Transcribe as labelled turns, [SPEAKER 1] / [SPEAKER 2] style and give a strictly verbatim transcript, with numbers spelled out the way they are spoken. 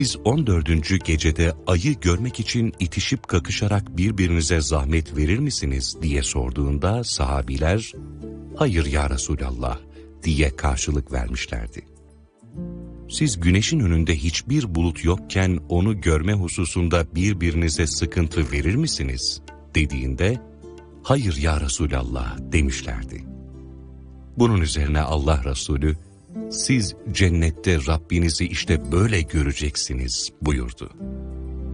[SPEAKER 1] Siz on dördüncü gecede ayı görmek için itişip kakışarak birbirinize zahmet verir misiniz diye sorduğunda sahabiler, hayır ya Resulallah diye karşılık vermişlerdi. Siz güneşin önünde hiçbir bulut yokken onu görme hususunda birbirinize sıkıntı verir misiniz dediğinde, hayır ya Resulallah demişlerdi. Bunun üzerine Allah Resulü, siz cennette Rabbinizi işte böyle göreceksiniz buyurdu.